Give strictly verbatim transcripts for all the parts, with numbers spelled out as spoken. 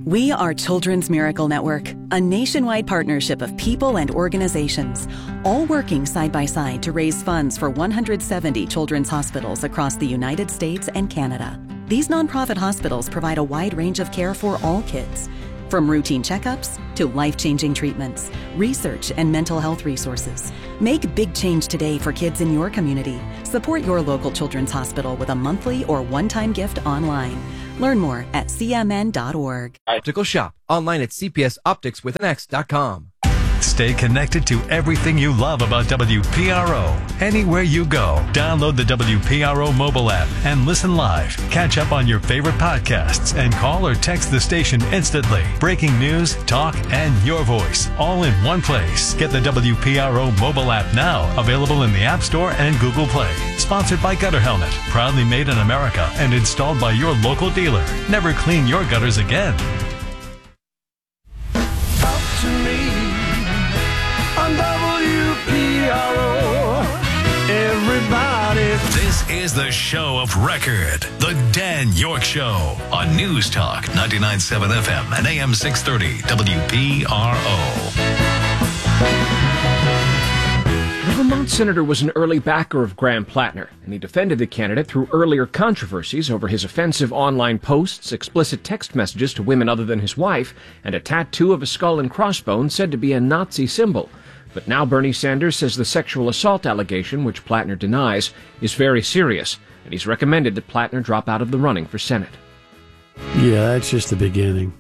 We are Children's Miracle Network, a nationwide partnership of people and organizations, all working side by side to raise funds for one hundred seventy children's hospitals across the United States and Canada. These nonprofit hospitals provide a wide range of care for all kids, from routine checkups to life-changing treatments, research, and mental health resources. Make big change today for kids in your community. Support your local children's hospital with a monthly or one-time gift online. Learn more at c m n dot org. Optical Shop, online at c p s optics with an x dot com. Stay connected to everything you love about W P R O. Anywhere you go, download the W P R O mobile app and listen live. Catch up on your favorite podcasts and call or text the station instantly. Breaking news, talk, and your voice, all in one place. Get the W P R O mobile app now, available in the App Store and Google Play. Sponsored by Gutter Helmet, proudly made in America and installed by your local dealer. Never clean your gutters again. Talk to me on W P R O. Everybody. This is the show of record, The Dan York Show, on News Talk ninety-nine point seven F M and A M six thirty W P R O. The Vermont senator was an early backer of Graham Plattner, and he defended the candidate through earlier controversies over his offensive online posts, explicit text messages to women other than his wife, and a tattoo of a skull and crossbones said to be a Nazi symbol. But now Bernie Sanders says the sexual assault allegation, which Plattner denies, is very serious, and he's recommended that Plattner drop out of the running for Senate. Yeah, that's just the beginning.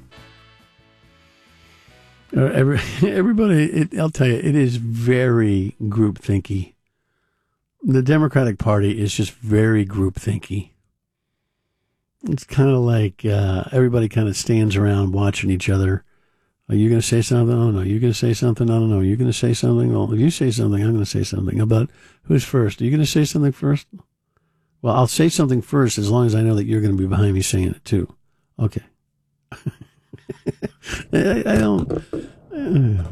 Uh, every, everybody, it, I'll tell you, it is very groupthinky. The Democratic Party is just very groupthinky. It's kind of like uh, everybody kind of stands around watching each other. Are you going to say something? Oh, no. You're going to say something? I don't know. You're going to say something? Well, if you say something, I'm going to say something. How about who's first? Are you going to say something first? Well, I'll say something first as long as I know that you're going to be behind me saying it too. Okay. I, I don't. Uh,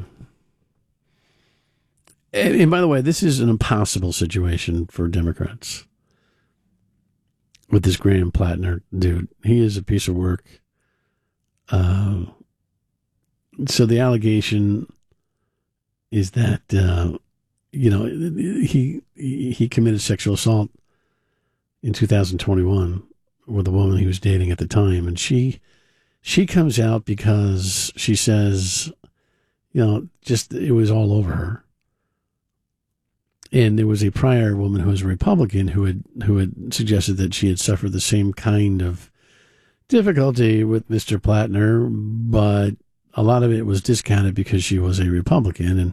and, and by the way, this is an impossible situation for Democrats with this Graham Plattner dude. He is a piece of work. Uh, so the allegation is that uh, you know he he committed sexual assault in two thousand twenty-one with a woman he was dating at the time, and she. She comes out because she says, you know, just it was all over her. And there was a prior woman who was a Republican who had who had suggested that she had suffered the same kind of difficulty with Mister Plattner, but a lot of it was discounted because she was a Republican, and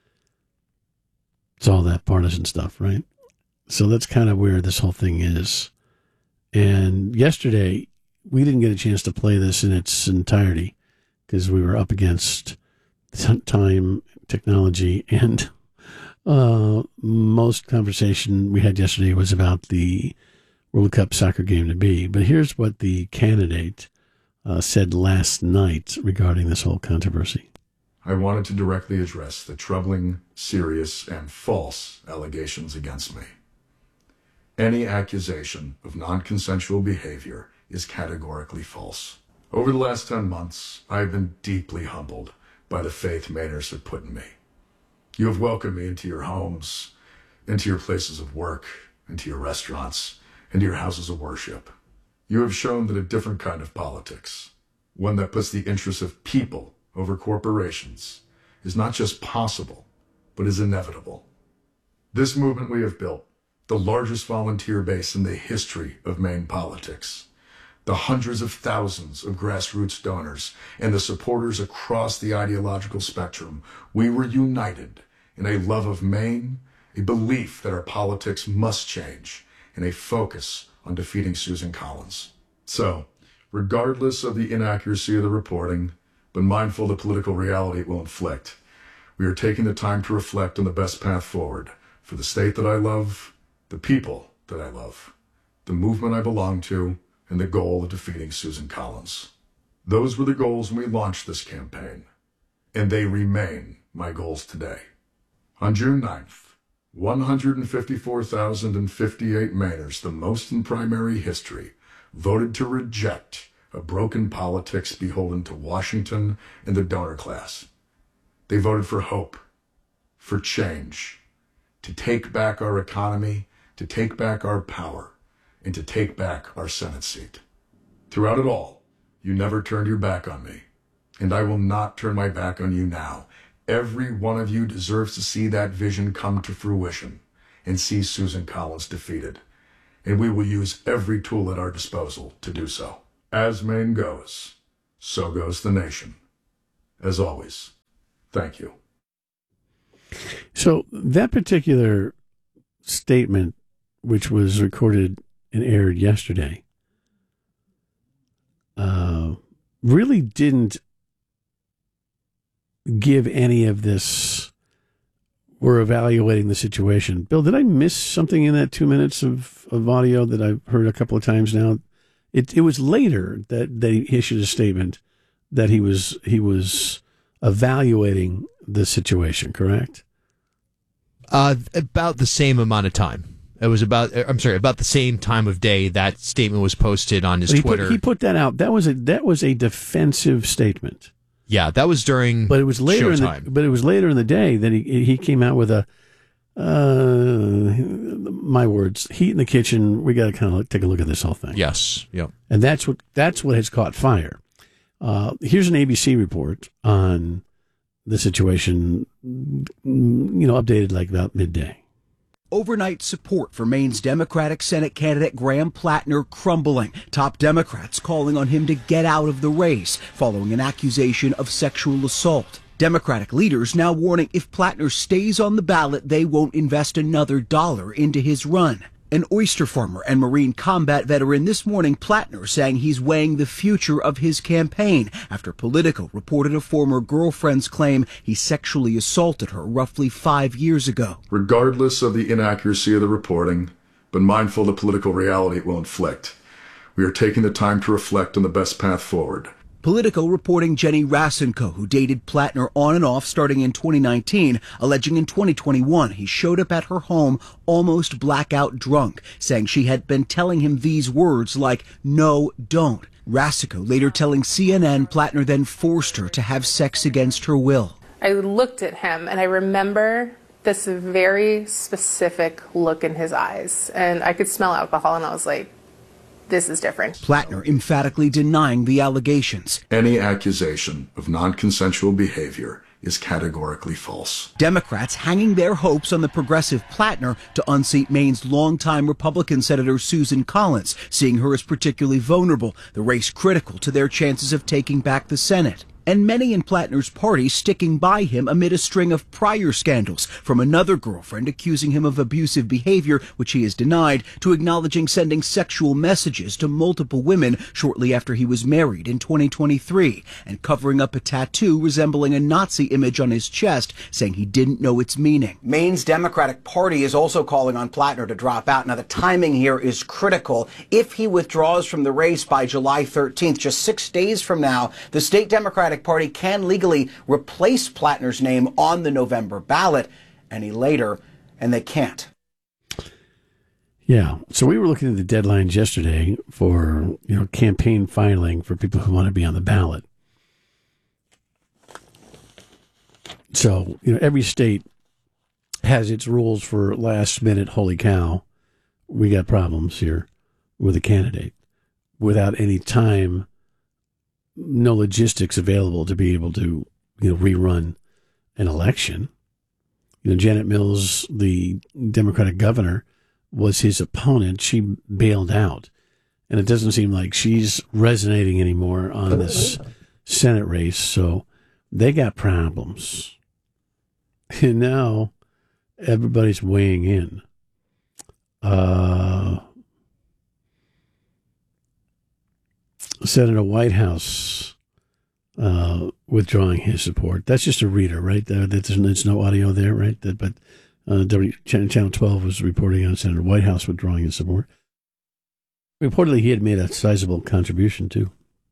it's all that partisan stuff, right? So that's kind of where this whole thing is. And yesterday, we didn't get a chance to play this in its entirety because we were up against time, technology, and uh, most conversation we had yesterday was about the World Cup soccer game to be. But here's what the candidate uh, said last night regarding this whole controversy. I wanted to directly address the troubling, serious, and false allegations against me. Any accusation of non-consensual behavior is categorically false. Over the last ten months, I have been deeply humbled by the faith Mainers have put in me. You have welcomed me into your homes, into your places of work, into your restaurants, into your houses of worship. You have shown that a different kind of politics, one that puts the interests of people over corporations, is not just possible, but is inevitable. This movement we have built, the largest volunteer base in the history of Maine politics, the hundreds of thousands of grassroots donors, and the supporters across the ideological spectrum, we were united in a love of Maine, a belief that our politics must change, and a focus on defeating Susan Collins. So, regardless of the inaccuracy of the reporting, but mindful of the political reality it will inflict, we are taking the time to reflect on the best path forward for the state that I love, the people that I love, the movement I belong to, and the goal of defeating Susan Collins. Those were the goals when we launched this campaign, and they remain my goals today. On June ninth, one hundred fifty-four thousand fifty-eight Mainers, the most in primary history, voted to reject a broken politics beholden to Washington and the donor class. They voted for hope, for change, to take back our economy, to take back our power, and to take back our Senate seat. Throughout it all, you never turned your back on me, and I will not turn my back on you now. Every one of you deserves to see that vision come to fruition and see Susan Collins defeated, and we will use every tool at our disposal to do so. As Maine goes, so goes the nation. As always, thank you. So that particular statement, which was recorded and aired yesterday, uh, really didn't give any of this, we're evaluating the situation. Bill, did I miss something in that two minutes of, of audio that I've heard a couple of times now? It it was later that they issued a statement that he was he was evaluating the situation, correct? Uh, about the same amount of time. It was about, I'm sorry, about the same time of day that statement was posted on his he Twitter. Put, he put that out. That was a that was a defensive statement. Yeah, that was during but it was later Showtime. in the, but it was later in the day that he he came out with a uh, my words, heat in the kitchen. We got to kind of take a look at this whole thing. Yes, yeah, and that's what that's what has caught fire. Uh, here's an A B C report on the situation, you know, updated like about midday. Overnight support for Maine's Democratic Senate candidate Graham Plattner crumbling. Top Democrats calling on him to get out of the race following an accusation of sexual assault. Democratic leaders now warning if Plattner stays on the ballot, they won't invest another dollar into his run. An oyster farmer and Marine combat veteran this morning, Plattner saying he's weighing the future of his campaign after Politico reported a former girlfriend's claim he sexually assaulted her roughly five years ago. Regardless of the inaccuracy of the reporting, but mindful of the political reality it will inflict, we are taking the time to reflect on the best path forward. Politico reporting Jenny Rasenko, who dated Plattner on and off starting in twenty nineteen, alleging in twenty twenty-one he showed up at her home almost blackout drunk, saying she had been telling him these words like, "No, don't." Rasenko later telling C N N Plattner then forced her to have sex against her will. I looked at him and I remember this very specific look in his eyes, and I could smell alcohol, and I was like, this is different. Plattner emphatically denying the allegations. Any accusation of non-consensual behavior is categorically false. Democrats hanging their hopes on the progressive Plattner to unseat Maine's longtime Republican Senator Susan Collins, seeing her as particularly vulnerable, the race critical to their chances of taking back the Senate. And many in Plattner's party sticking by him amid a string of prior scandals, from another girlfriend accusing him of abusive behavior, which he has denied, to acknowledging sending sexual messages to multiple women shortly after he was married in twenty twenty-three, and covering up a tattoo resembling a Nazi image on his chest, saying he didn't know its meaning. Maine's Democratic Party is also calling on Plattner to drop out. Now, the timing here is critical. If he withdraws from the race by July thirteenth, just six days from now, the state Democratic Party can legally replace Plattner's name on the November ballot any later, and they can't. Yeah. So we were looking at the deadlines yesterday for, you know, campaign filing for people who want to be on the ballot. So, you know, every state has its rules for last minute, holy cow, we got problems here with a candidate without any time, no logistics available to be able to, you know, rerun an election. You know, Janet Mills, the Democratic governor, was his opponent. She bailed out. And it doesn't seem like she's resonating anymore on this Senate race. So they got problems. And now everybody's weighing in. Uh, Senator Whitehouse uh, withdrawing his support. That's just a reader, right? There, there's, there's no audio there, right? That, but uh, w, Channel twelve was reporting on Senator Whitehouse withdrawing his support. Reportedly, he had made a sizable contribution, too.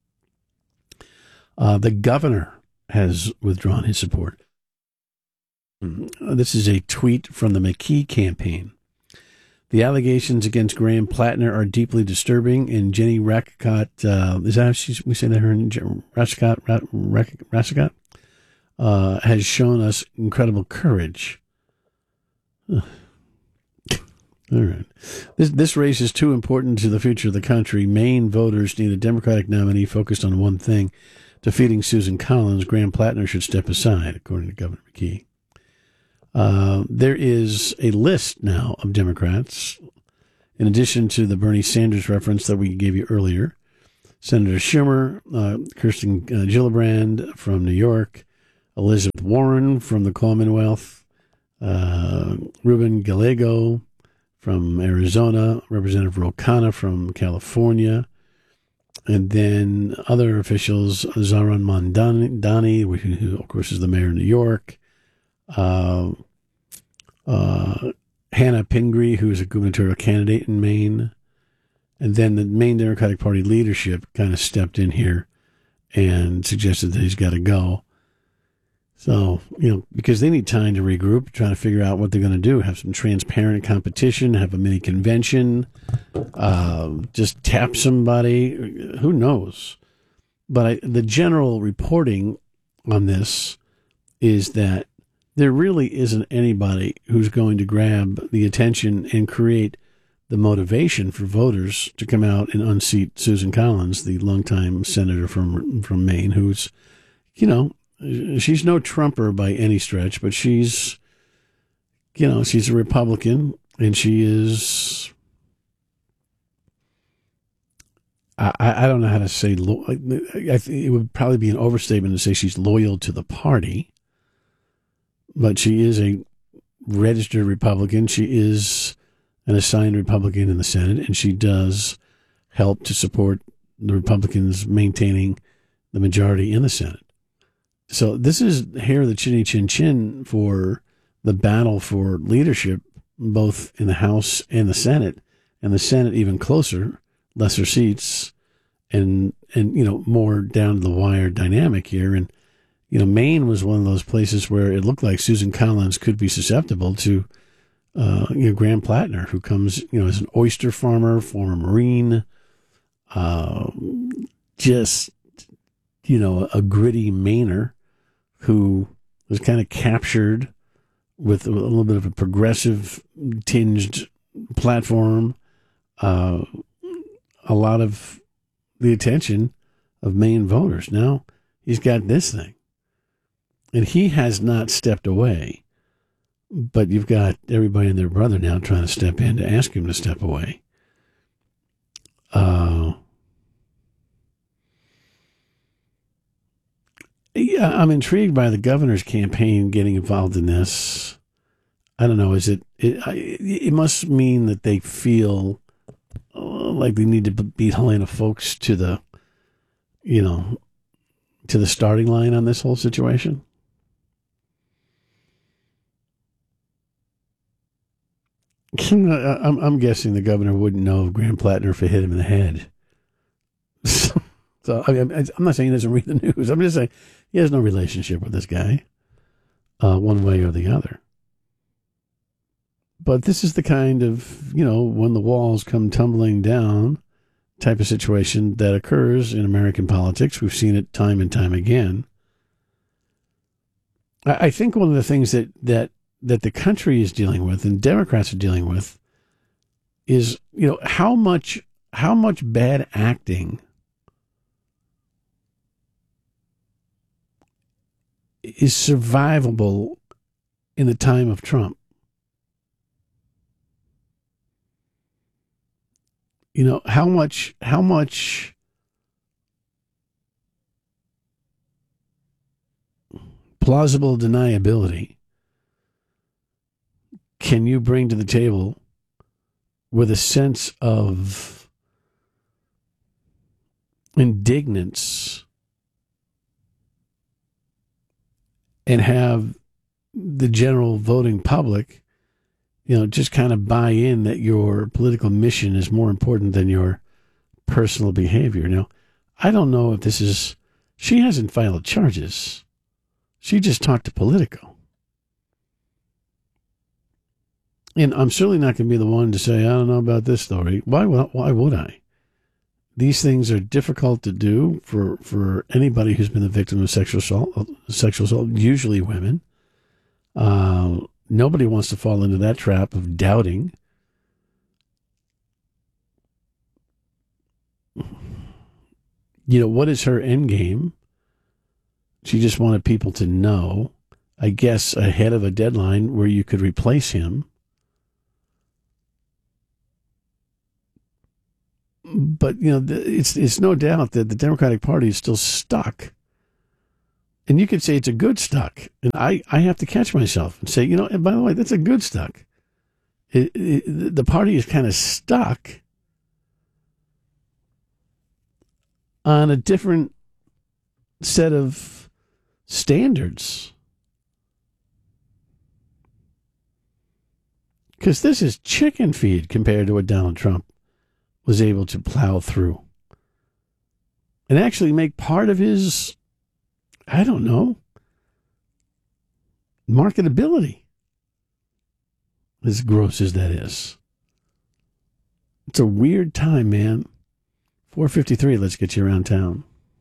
Uh, the governor has withdrawn his support. This is a tweet from the McKee campaign. The allegations against Graham Plattner are deeply disturbing, and Jenny Rackcott, uh, is that how she's, we say that her name? Rackcott, Rackcott, uh, has shown us incredible courage. All right. This, this race is too important to the future of the country. Maine voters need a Democratic nominee focused on one thing: defeating Susan Collins. Graham Plattner should step aside, according to Governor McKee. Uh, there is a list now of Democrats, in addition to the Bernie Sanders reference that we gave you earlier. Senator Schumer, uh, Kirsten uh, Gillibrand from New York, Elizabeth Warren from the Commonwealth, uh, Ruben Gallego from Arizona, Representative Ro Khanna from California, and then other officials, Zohran Mamdani, who, of course, is the mayor of New York, Uh, uh, Hannah Pingree, who is a gubernatorial candidate in Maine. And then the Maine Democratic Party leadership kind of stepped in here and suggested that he's got to go. So, you know, because they need time to regroup, trying to figure out what they're going to do, have some transparent competition, have a mini convention, uh, just tap somebody. Who knows? But I, the general reporting on this is that there really isn't anybody who's going to grab the attention and create the motivation for voters to come out and unseat Susan Collins, the longtime senator from from Maine, who's, you know, she's no Trumper by any stretch, but she's, you know, she's a Republican, and she is, I, I don't know how to say, I think it would probably be an overstatement to say she's loyal to the party. But she is a registered Republican. She is an assigned Republican in the Senate, and she does help to support the Republicans maintaining the majority in the Senate. So this is hair of the chinny chin chin for the battle for leadership, both in the House and the Senate, and the Senate even closer, lesser seats, and, and you know, more down to the wire dynamic here. And you know, Maine was one of those places where it looked like Susan Collins could be susceptible to, uh, you know, Graham Plattner, who comes, you know, as an oyster farmer, former Marine, uh, just, you know, a gritty Mainer who was kind of captured with a little bit of a progressive tinged platform, uh, a lot of the attention of Maine voters. Now he's got this thing. And he has not stepped away, but you've got everybody and their brother now trying to step in to ask him to step away. Uh, yeah, I'm intrigued by the governor's campaign getting involved in this. I don't know. Is it? It, it must mean that they feel uh, like they need to beat Helena Foulkes to the, you know, to the starting line on this whole situation. I'm, I'm guessing the governor wouldn't know of Graham Plattner if it hit him in the head. So, so I mean, I'm not saying he doesn't read the news. I'm just saying he has no relationship with this guy, uh, one way or the other. But this is the kind of, you know, when the walls come tumbling down type of situation that occurs in American politics. We've seen it time and time again. I, I think one of the things that, that that the country is dealing with and Democrats are dealing with is, you know, how much how much bad acting is survivable in the time of Trump. You know, how much how much plausible deniability can you bring to the table with a sense of indignance and have the general voting public, you know, just kind of buy in that your political mission is more important than your personal behavior? Now, I don't know if this is, she hasn't filed charges. She just talked to Politico. And I'm certainly not going to be the one to say, I don't know about this story. Why, why would I? These things are difficult to do for, for anybody who's been the victim of sexual assault, sexual assault, usually women. Uh, nobody wants to fall into that trap of doubting. You know, what is her end game? She just wanted people to know, I guess, ahead of a deadline where you could replace him. But, you know, it's it's no doubt that the Democratic Party is still stuck. And you could say it's a good stuck. And I, I have to catch myself and say, you know, and by the way, that's a good stuck. It, it, the party is kind of stuck on a different set of standards. Because this is chicken feed compared to what Donald Trump was able to plow through and actually make part of his, I don't know, marketability, as gross as that is. It's a weird time, man. four fifty-three, let's get you around town.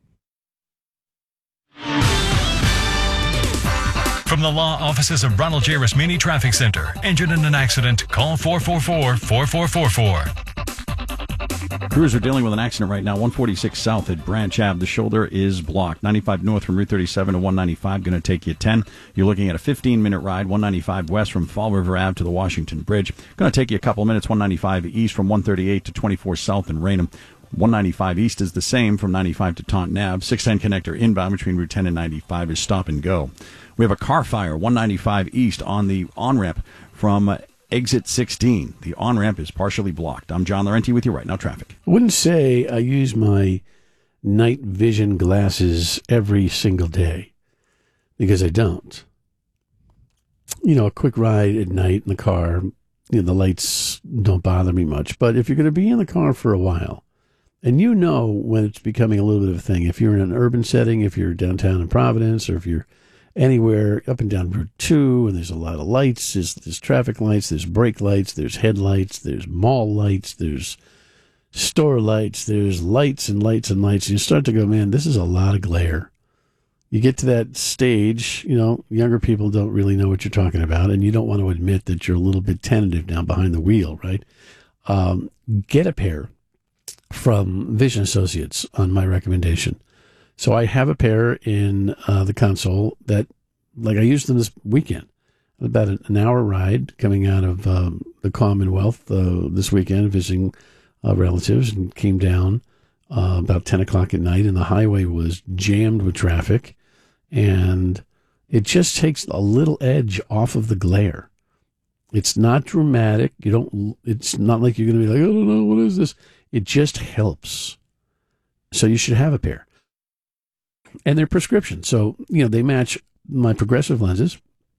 From the law offices of Ronald J. Rasmini Traffic Center. Injured in an accident? Call four four four, four four four four. Crews are dealing with an accident right now, one forty-six South at Branch Avenue. The shoulder is blocked. ninety-five North from Route thirty-seven to one ninety-five, going to take you ten. You're looking at a fifteen-minute ride, one ninety-five West from Fall River Avenue to the Washington Bridge. Going to take you a couple of minutes, one ninety-five East from one thirty-eight to twenty-four South in Raynham. one ninety-five East is the same from ninety-five to Taunton Avenue. six ten connector inbound between Route ten and ninety-five is stop and go. We have a car fire, one ninety-five East on the on-ramp from exit sixteen. The on-ramp is partially blocked. I'm John Laurenti with you right now, traffic. I wouldn't say I use my night vision glasses every single day, because I don't. You know, a quick ride at night in the car, you know, the lights don't bother me much. But if you're going to be in the car for a while, and you know when it's becoming a little bit of a thing, if you're in an urban setting, if you're downtown in Providence, or if you're anywhere up and down Route two, and there's a lot of lights, there's, there's traffic lights, there's brake lights, there's headlights, there's mall lights, there's store lights, there's lights and lights and lights, and you start to go, man, this is a lot of glare. You get to that stage, you know, younger people don't really know what you're talking about, and you don't want to admit that you're a little bit tentative now behind the wheel, right? Um, get a pair from Vision Associates on my recommendation. So I have a pair in uh, the console that, like, I used them this weekend. About an hour ride coming out of um, the Commonwealth uh, this weekend, visiting uh, relatives, and came down uh, about ten o'clock at night, and the highway was jammed with traffic, and it just takes a little edge off of the glare. It's not dramatic. You don't. It's not like you're going to be like, I don't know, what is this? It just helps. So you should have a pair. And they're prescription. So, you know, they match my progressive lenses,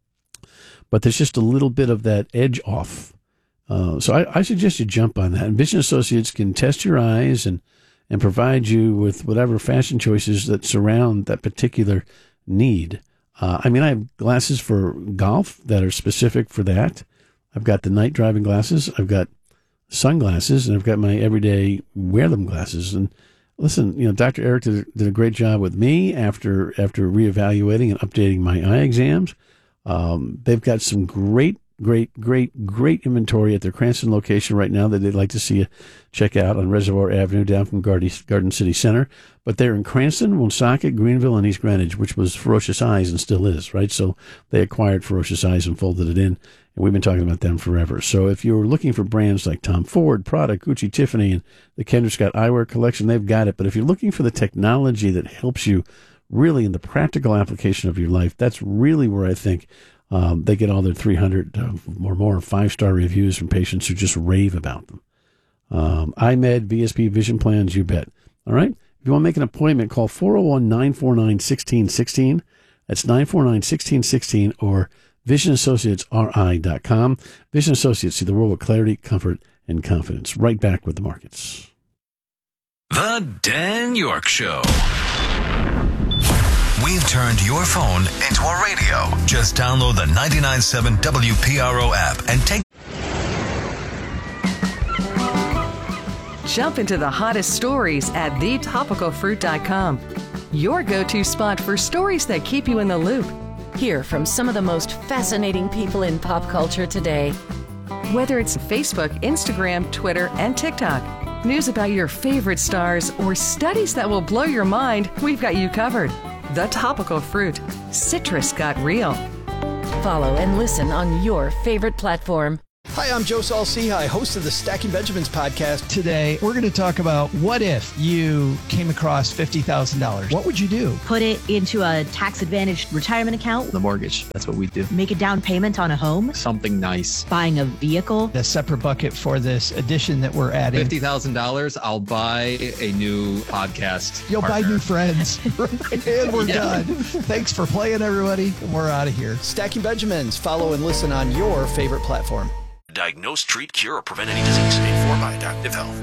but there's just a little bit of that edge off. Uh, so I, I suggest you jump on that. And Vision Associates can test your eyes and, and provide you with whatever fashion choices that surround that particular need. Uh, I mean, I have glasses for golf that are specific for that. I've got the night driving glasses. I've got sunglasses, and I've got my everyday wear them glasses. And listen, you know, Doctor Eric did, did a great job with me after after reevaluating and updating my eye exams. Um, they've got some great, great, great, great inventory at their Cranston location right now that they'd like to see you check out on Reservoir Avenue down from Garden, Garden City Center. But they're in Cranston, Woonsocket, Greenville, and East Greenwich, which was Ferocious Eyes and still is, right? So they acquired Ferocious Eyes and folded it in, and we've been talking about them forever. So if you're looking for brands like Tom Ford, Prada, Gucci, Tiffany, and the Kendra Scott Eyewear Collection, they've got it. But if you're looking for the technology that helps you really in the practical application of your life, that's really where I think um, they get all their three hundred uh, or more five-star reviews from patients who just rave about them. Um, iMed, V S P, Vision Plans, you bet. All right? If you want to make an appointment, call four oh one, nine four nine, one six one six. That's nine four nine, one six one six, or vision associates r i dot com. Vision Associates, see the world with clarity, comfort, and confidence. Right back with the markets. The Dan York Show. We've turned your phone into a radio. Just download the ninety-nine point seven W P R O app and take... Jump into the hottest stories at the topical fruit dot com. Your go-to spot for stories that keep you in the loop. Hear from some of the most fascinating people in pop culture today. Whether it's Facebook, Instagram, Twitter, and TikTok, news about your favorite stars, or studies that will blow your mind, we've got you covered. The Topical Fruit. Citrus got real. Follow and listen on your favorite platform. Hi, I'm Joe Saul-Sehy, host of the Stacking Benjamins podcast. Today, we're going to talk about what if you came across fifty thousand dollars. What would you do? Put it into a tax-advantaged retirement account. The mortgage. That's what we do. Make a down payment on a home. Something nice. Buying a vehicle. A separate bucket for this addition that we're adding. fifty thousand dollars, I'll buy a new podcast You'll partner. buy new friends. And we're Yeah. done. Thanks for playing, everybody. We're out of here. Stacking Benjamins. Follow and listen on your favorite platform. Diagnose, treat, cure, or prevent any disease. Paid for by Adaptive Health.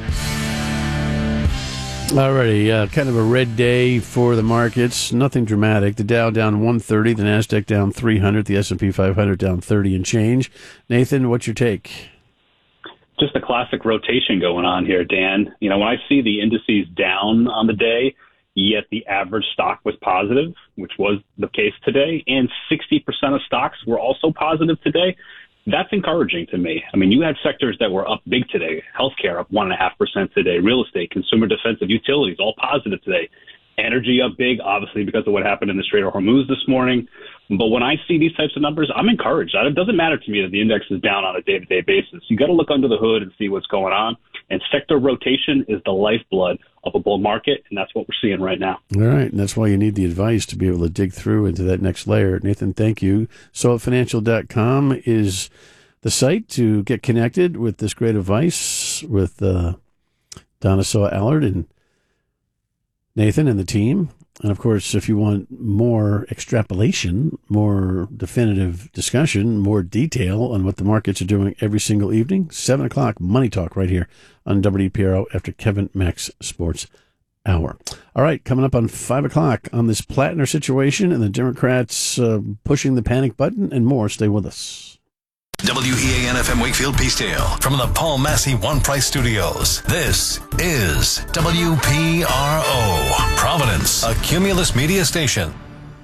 Alrighty, uh, kind of a red day for the markets. Nothing dramatic. The Dow down one thirty, the Nasdaq down three hundred, the S and P five hundred down thirty and change. Nathan, what's your take? Just a classic rotation going on here, Dan. You know, when I see the indices down on the day, yet the average stock was positive, which was the case today, and sixty percent of stocks were also positive today, that's encouraging to me. I mean, you had sectors that were up big today. Healthcare up one point five percent today. Real estate, consumer defensive utilities, all positive today. Energy up big, obviously, because of what happened in the Strait of Hormuz this morning. But when I see these types of numbers, I'm encouraged. It doesn't matter to me that the index is down on a day-to-day basis. You got to look under the hood and see what's going on. And sector rotation is the lifeblood of a bull market, and that's what we're seeing right now. All right, and that's why you need the advice to be able to dig through into that next layer. Nathan, thank you. So financial dot com is the site to get connected with this great advice with uh, Donna Saw Allard and Nathan and the team. And, of course, if you want more extrapolation, more definitive discussion, more detail on what the markets are doing every single evening, seven o'clock, Money Talk right here on W P R O after Kevin Max Sports Hour. All right, coming up on five o'clock on this Plattner situation and the Democrats uh, pushing the panic button and more. Stay with us. W E A N F M Wakefield Peacedale from the Paul Massey One Price Studios. This is W P R O, Providence, a Cumulus media station.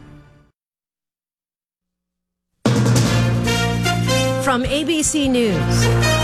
From A B C News,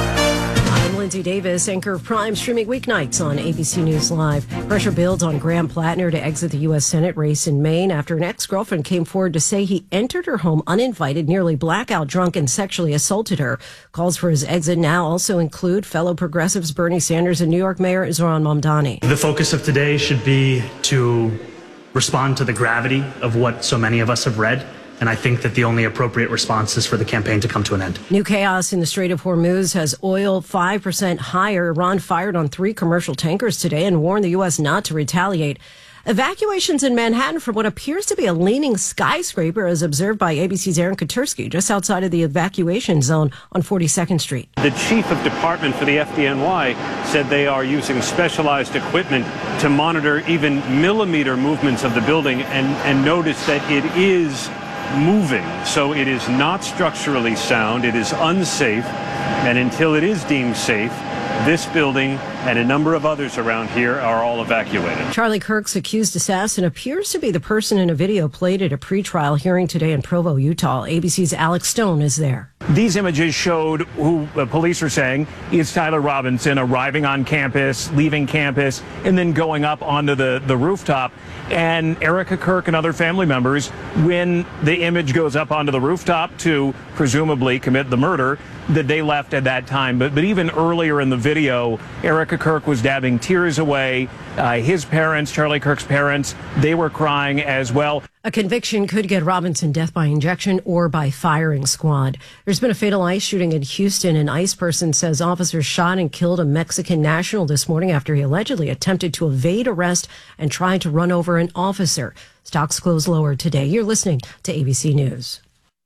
I'm Lindsay Davis, anchor of Prime, streaming weeknights on A B C News Live. Pressure builds on Graham Plattner to exit the U S Senate race in Maine after an ex-girlfriend came forward to say he entered her home uninvited, nearly blackout drunk, and sexually assaulted her. Calls for his exit now also include fellow progressives Bernie Sanders and New York Mayor Zohran Mamdani. The focus of today should be to respond to the gravity of what so many of us have read. And I think that the only appropriate response is for the campaign to come to an end. New chaos in the Strait of Hormuz has oil five percent higher. Iran fired on three commercial tankers today and warned the U S not to retaliate. Evacuations in Manhattan from what appears to be a leaning skyscraper as observed by A B C's Aaron Katursky just outside of the evacuation zone on forty-second Street. The chief of department for the F D N Y said they are using specialized equipment to monitor even millimeter movements of the building and, and notice that it is moving. So it is not structurally sound. It is unsafe. And until it is deemed safe, this building and a number of others around here are all evacuated. Charlie Kirk's accused assassin appears to be the person in a video played at a pretrial hearing today in Provo, Utah. A B C's Alex Stone is there. These images showed who uh, police are saying is Tyler Robinson arriving on campus, leaving campus, and then going up onto the, the rooftop. And Erica Kirk and other family members, when the image goes up onto the rooftop to presumably commit the murder, that they left at that time. But, but even earlier in the video, Erica Kirk was dabbing tears away. Uh, his parents, Charlie Kirk's parents, they were crying as well. A conviction could get Robinson death by injection or by firing squad. There's been a fatal ICE shooting in Houston. An ICE person says officers shot and killed a Mexican national this morning after he allegedly attempted to evade arrest and tried to run over an officer. Stocks closed lower today. You're listening to A B C News.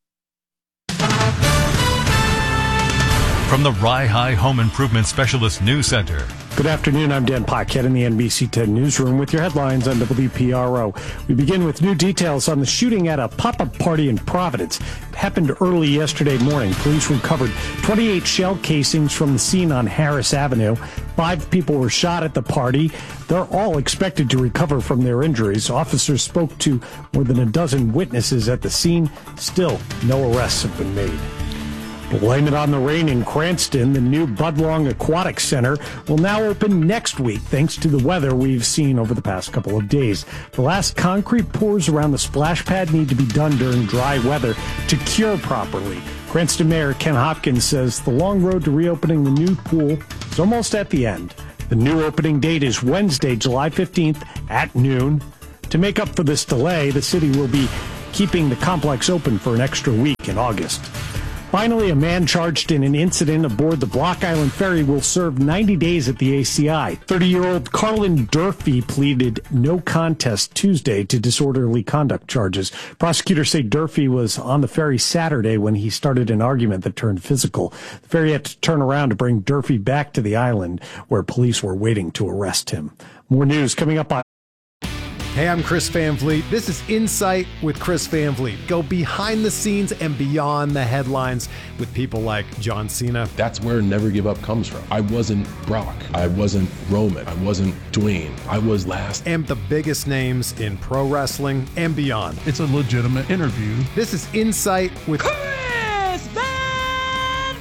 From the Rye High Home Improvement Specialist News Center. Good afternoon. I'm Dan Paquette in the N B C ten Newsroom with your headlines on W P R O. We begin with new details on the shooting at a pop-up party in Providence. It happened early yesterday morning. Police recovered twenty-eight shell casings from the scene on Harris Avenue. Five people were shot at the party. They're all expected to recover from their injuries. Officers spoke to more than a dozen witnesses at the scene. Still, no arrests have been made. Blame it on the rain in Cranston. The new Budlong Aquatic Center will now open next week thanks to the weather we've seen over the past couple of days. The last concrete pours around the splash pad need to be done during dry weather to cure properly. Cranston Mayor Ken Hopkins says the long road to reopening the new pool is almost at the end. The new opening date is Wednesday, July fifteenth at noon. To make up for this delay, the city will be keeping the complex open for an extra week in August. Finally, a man charged in an incident aboard the Block Island Ferry will serve ninety days at the A C I. thirty-year-old Carlin Durfee pleaded no contest Tuesday to disorderly conduct charges. Prosecutors say Durfee was on the ferry Saturday when he started an argument that turned physical. The ferry had to turn around to bring Durfee back to the island, where police were waiting to arrest him. More news coming up on... Hey, I'm Chris Van Vliet. This is Insight with Chris Van Vliet. Go behind the scenes and beyond the headlines with people like John Cena. That's where Never Give Up comes from. I wasn't Brock. I wasn't Roman. I wasn't Dwayne. I was last. And the biggest names in pro wrestling and beyond. It's a legitimate interview. This is Insight with Chris Van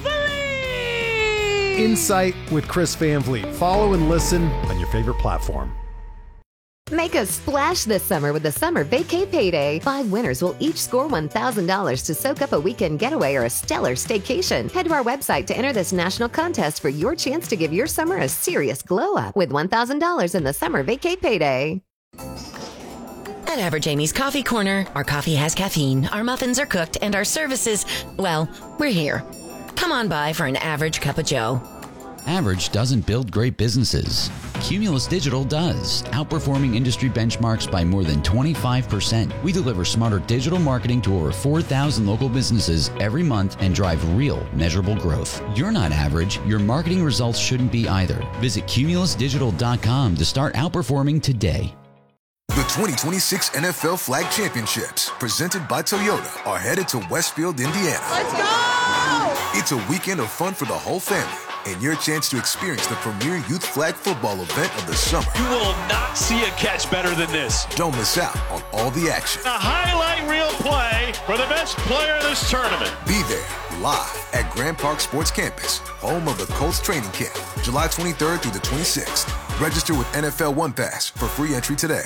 Vliet. Insight with Chris Van Vliet. Follow and listen on your favorite platform. Make a splash this summer with the Summer Vacay Payday. Five winners will each score one thousand dollars to soak up a weekend getaway or a stellar staycation. Head to our website to enter this national contest for your chance to give your summer a serious glow-up with one thousand dollars in the Summer Vacay Payday. At Average Amy's Coffee Corner, our coffee has caffeine, our muffins are cooked, and our services, well, we're here. Come on by for an average cup of joe. Average doesn't build great businesses. Cumulus Digital does, outperforming industry benchmarks by more than twenty-five percent. We deliver smarter digital marketing to over four thousand local businesses every month and drive real, measurable growth. You're not average. Your marketing results shouldn't be either. Visit cumulus digital dot com to start outperforming today. The twenty twenty-six N F L Flag Championships, presented by Toyota, are headed to Westfield, Indiana. Let's go! It's a weekend of fun for the whole family, and your chance to experience the premier youth flag football event of the summer. You will not see a catch better than this. Don't miss out on all the action. A highlight reel play for the best player of this tournament. Be there live at Grand Park Sports Campus, home of the Colts training camp, July twenty-third through the twenty-sixth. Register with N F L One Pass for free entry today.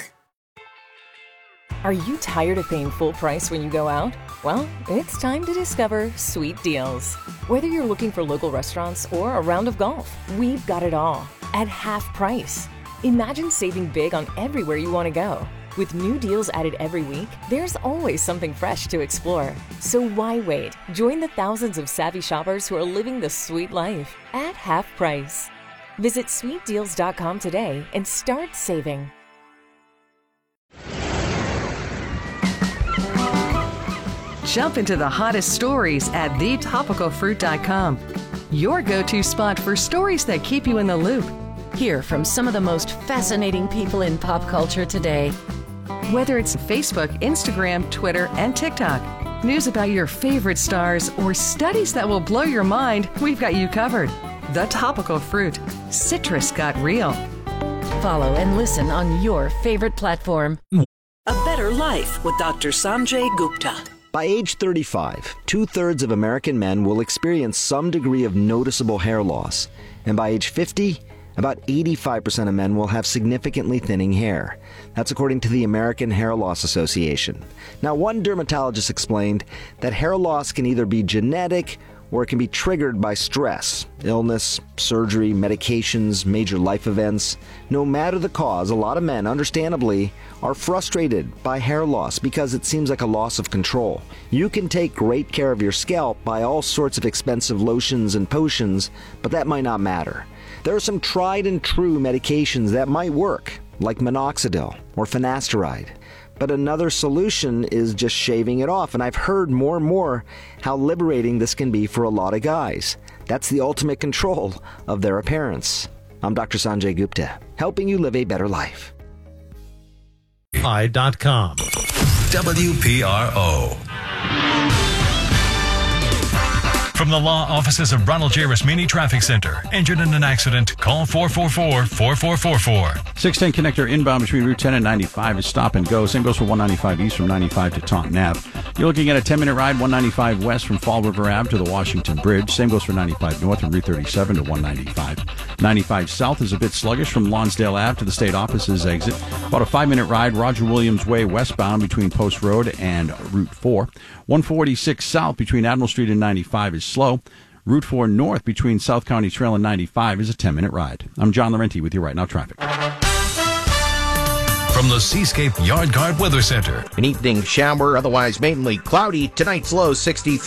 Are you tired of paying full price when you go out? Well, it's time to discover Sweet Deals. Whether you're looking for local restaurants or a round of golf, we've got it all at half price. Imagine saving big on everywhere you want to go. With new deals added every week, there's always something fresh to explore. So why wait? Join the thousands of savvy shoppers who are living the sweet life at half price. Visit sweet deals dot com today and start saving. Jump into the hottest stories at the topical fruit dot com. Your go-to spot for stories that keep you in the loop. Hear from some of the most fascinating people in pop culture today. Whether it's Facebook, Instagram, Twitter, and TikTok, news about your favorite stars, or studies that will blow your mind, we've got you covered. The Topical Fruit. Citrus got real. Follow and listen on your favorite platform. A Better Life with Doctor Sanjay Gupta. By age thirty-five, two-thirds of American men will experience some degree of noticeable hair loss. And by age fifty, about eighty-five percent of men will have significantly thinning hair. That's according to the American Hair Loss Association. Now, one dermatologist explained that hair loss can either be genetic or it can be triggered by stress, illness, surgery, medications, major life events. No matter the cause, a lot of men, understandably, are frustrated by hair loss because it seems like a loss of control. You can take great care of your scalp by all sorts of expensive lotions and potions, but that might not matter. There are some tried and true medications that might work, like minoxidil or finasteride. But another solution is just shaving it off, and I've heard more and more how liberating this can be for a lot of guys. That's the ultimate control of their appearance. I'm Doctor Sanjay Gupta, helping you live a better life. I dot com. W P R O. From the law offices of Ronald J. Rasmini Traffic Center. Injured in an accident? Call four four four, four four four four. six ten connector inbound between Route ten and ninety-five is stop and go. Same goes for one ninety-five east from ninety-five to Taunton Ave. You're looking at a ten-minute ride, one ninety-five west from Fall River Ave to the Washington Bridge. Same goes for ninety-five north from Route thirty-seven to one ninety-five. ninety-five south is a bit sluggish from Lonsdale Ave to the state offices exit. About a five-minute ride, Roger Williams Way westbound between Post Road and Route four. one forty-six south between Admiral Street and ninety-five is slow. Route four north between South County Trail and ninety-five is a ten-minute ride. I'm John Laurenti with your Right Now traffic. From the Seascape Yard Guard Weather Center. An evening shower, otherwise mainly cloudy. Tonight's low sixty-three.